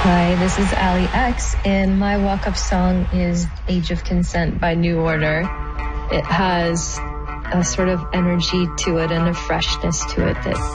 Hi, this is Ali X, and my walk-up song is Age of Consent by New Order. It has a sort of energy to it and a freshness to it that